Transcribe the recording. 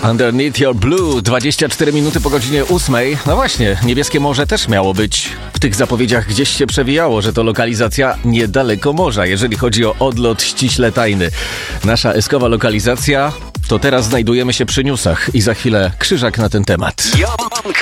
Underneath Your Blue, 24 minuty po godzinie 8. No właśnie, Niebieskie Morze też miało być. W tych zapowiedziach gdzieś się przewijało, że to lokalizacja niedaleko morza, jeżeli chodzi o odlot ściśle tajny. Nasza eskowa lokalizacja to teraz znajdujemy się przy newsach i za chwilę Krzyżak na ten temat.